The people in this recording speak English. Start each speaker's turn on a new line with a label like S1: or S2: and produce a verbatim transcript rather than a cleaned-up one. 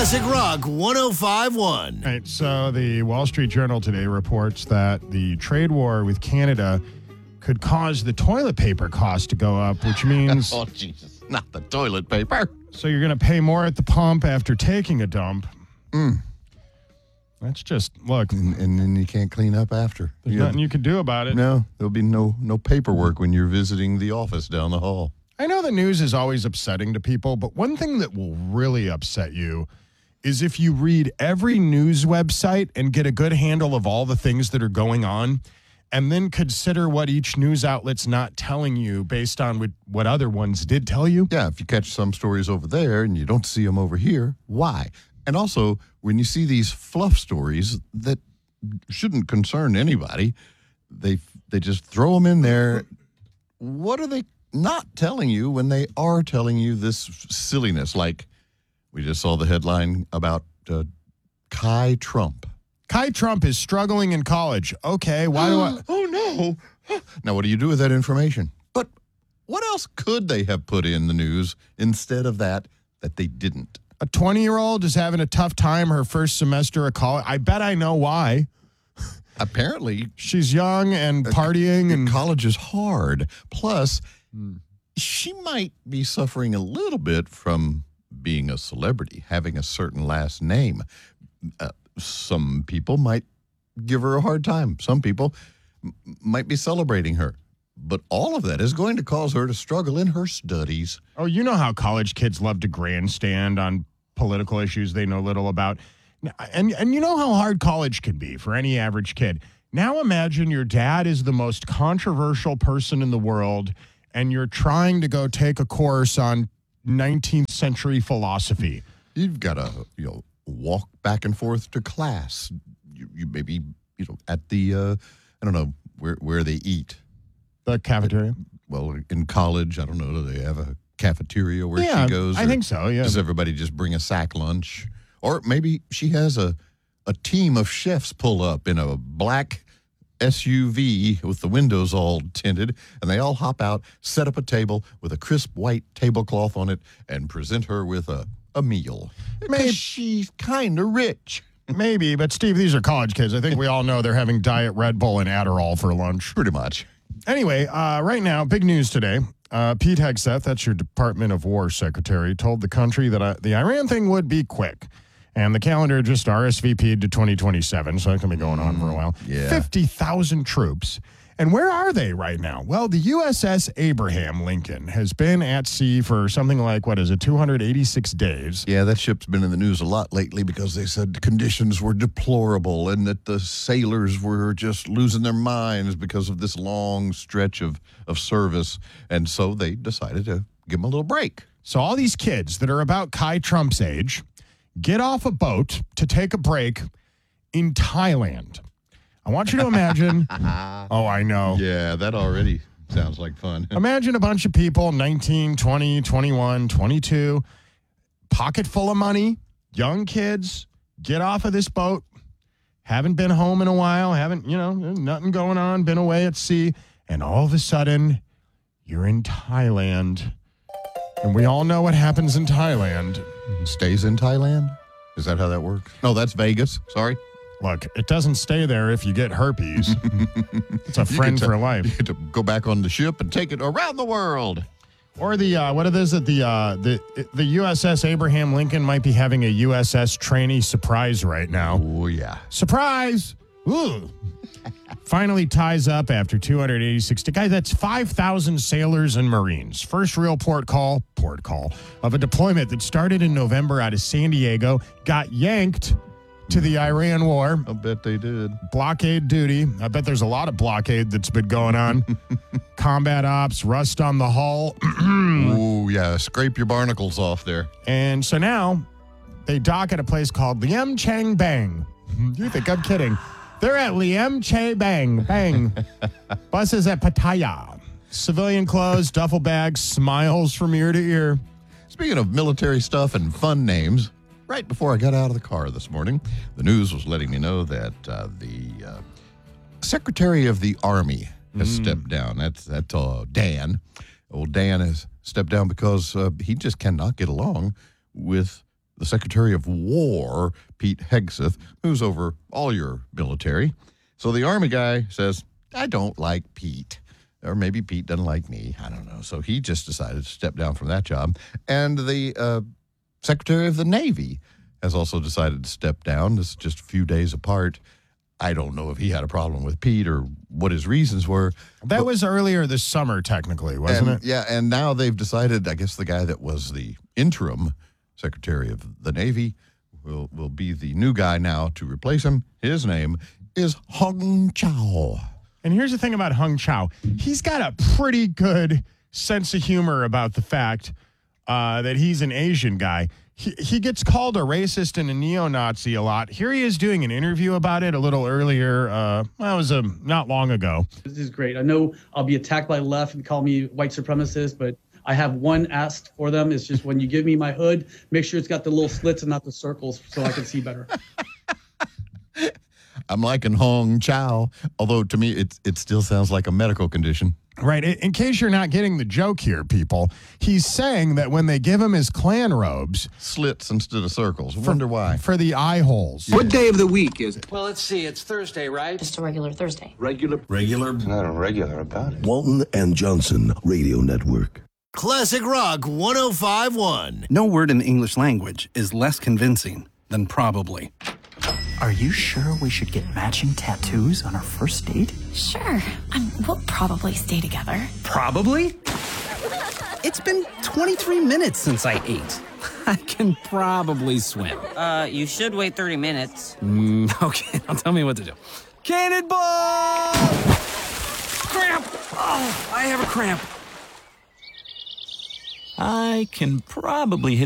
S1: Classic Rock one oh five point one.
S2: All right, so the Wall Street Journal today reports that the trade war with Canada could cause the toilet paper cost to go up, which means...
S3: oh, Jesus. Not the toilet paper.
S2: So you're going to pay more at the pump after taking a dump.
S3: Mm.
S2: That's just, look.
S3: And, and then you can't clean up after.
S2: There's
S3: you
S2: nothing you can do about it.
S3: No, there'll be no no paperwork when you're visiting the office down the hall.
S2: I know the news is always upsetting to people, but one thing that will really upset you is if you read every news website and get a good handle of all the things that are going on, and then consider what each news outlet's not telling you based on what, what other ones did tell you.
S3: Yeah, if you catch some stories over there and you don't see them over here, why? And also, when you see these fluff stories that shouldn't concern anybody, they they just throw them in there. What are they not telling you when they are telling you this silliness? Like, we just saw the headline about uh, Kai Trump.
S2: Kai Trump is struggling in college. Okay, why do I...
S3: Oh, no. Now, what do you do with that information? But what else could they have put in the news instead of that that they didn't?
S2: A twenty-year-old is having a tough time her first semester of college. I bet I know why.
S3: Apparently.
S2: She's young and partying.
S3: Uh,
S2: and
S3: college is hard. Plus, hmm. she might be suffering a little bit from being a celebrity, having a certain last name. Uh, some people might give her a hard time. Some people m- might be celebrating her. But all of that is going to cause her to struggle in her studies.
S2: Oh, you know how college kids love to grandstand on political issues they know little about. And, and you know how hard college can be for any average kid. Now imagine your dad is the most controversial person in the world, and you're trying to go take a course on nineteenth century philosophy.
S3: You've got to, you know, walk back and forth to class. You, you maybe, you know, at the, uh, I don't know, where, where they eat.
S2: The cafeteria?
S3: Well, in college, I don't know, do they have a cafeteria where
S2: yeah,
S3: she goes?
S2: I think so, yeah.
S3: Does everybody just bring a sack lunch? Or maybe she has a, a team of chefs pull up in a black S U V with the windows all tinted, and they all hop out, set up a table with a crisp white tablecloth on it, and present her with a, a meal. Because she's kind of rich.
S2: Maybe, but Steve, these are college kids. I think we all know they're having Diet Red Bull and Adderall for lunch.
S3: Pretty much.
S2: Anyway, uh, right now, big news today. Uh, Pete Hegseth, that's your Department of War secretary, told the country that uh, the Iran thing would be quick. And the calendar just R S V P'd to twenty twenty-seven, so it's going to be going on for a while.
S3: Yeah.
S2: fifty thousand troops. And where are they right now? Well, the U S S Abraham Lincoln has been at sea for something like, what is it, two hundred eighty-six days.
S3: Yeah, that ship's been in the news a lot lately because they said conditions were deplorable and that the sailors were just losing their minds because of this long stretch of, of service. And so they decided to give them a little break.
S2: So all these kids that are about Kai Trump's age get off a boat to take a break in Thailand. I want you to imagine. Oh, I know.
S3: Yeah, that already sounds like fun.
S2: Imagine a bunch of people, nineteen, twenty, twenty-one, twenty-two, pocket full of money, young kids, get off of this boat, haven't been home in a while, haven't, you know, nothing going on, been away at sea, and all of a sudden, you're in Thailand. And we all know what happens in Thailand.
S3: Stays in Thailand? Is that how that works? No, that's Vegas. Sorry.
S2: Look, it doesn't stay there if you get herpes. It's a friend
S3: to,
S2: for life.
S3: You get to go back on the ship and take it around the world.
S2: Or the, uh, what it is that the, uh, the, the U S S Abraham Lincoln might be having a U S S trainee surprise right now.
S3: Oh, yeah.
S2: Surprise! Ooh. Finally ties up after two hundred eighty-six. Guys, that's five thousand sailors and Marines. First real port call, port call, of a deployment that started in November out of San Diego, got yanked to the Iran war.
S3: I bet they did.
S2: Blockade duty. I bet there's a lot of blockade that's been going on. Combat ops, rust on the hull.
S3: Oh, yeah. Scrape your barnacles off there.
S2: And so now they dock at a place called Liem Chang Bang. You think I'm kidding. They're at Liem Che Bang. Bang. Buses at Pattaya. Civilian clothes, duffel bags, smiles from ear to ear.
S3: Speaking of military stuff and fun names, right before I got out of the car this morning, the news was letting me know that uh, the uh, Secretary of the Army has mm. stepped down. That's, that's uh, Dan. Old Dan has stepped down because uh, he just cannot get along with the Secretary of War, Pete Hegseth, who's over all your military. So the Army guy says, I don't like Pete. Or maybe Pete doesn't like me. I don't know. So he just decided to step down from that job. And the uh, Secretary of the Navy has also decided to step down. This is just a few days apart. I don't know if he had a problem with Pete or what his reasons were.
S2: That
S3: but,
S2: was earlier this summer, technically, wasn't
S3: and,
S2: it?
S3: Yeah, and now they've decided, I guess the guy that was the interim Secretary of the Navy will, will be the new guy now to replace him. His name is Hung Chow.
S2: And here's the thing about Hung Chow. He's got a pretty good sense of humor about the fact uh, that he's an Asian guy. He, he gets called a racist and a neo-Nazi a lot. Here he is doing an interview about it a little earlier. Uh, well, it was um, not long ago.
S4: This is great. I know I'll be attacked by left and call me white supremacist, but I have one ask for them. It's just when you give me my hood, make sure it's got the little slits and not the circles so I can see better.
S3: I'm liking Hong Chow, although to me it it still sounds like a medical condition.
S2: Right. In case you're not getting the joke here, people, he's saying that when they give him his Klan robes,
S3: slits instead of circles. Wonder why.
S2: For the eye holes.
S5: What day of the week is it?
S6: Well, let's see. It's Thursday, right?
S7: Just a regular Thursday.
S5: Regular.
S1: Regular.
S8: Not regular about it.
S9: Walton and Johnson Radio Network.
S1: Classic Rock one oh five one.
S10: No word in the English language is less convincing than probably.
S11: Are you sure we should get matching tattoos on our first date?
S7: Sure. Um, we'll probably stay together.
S10: Probably? It's been twenty-three minutes since I ate. I can probably swim.
S12: Uh, you should wait thirty minutes.
S10: Mm, okay, now tell me what to do. Cannonball! Cramp! Oh, I have a cramp.
S11: I can probably hit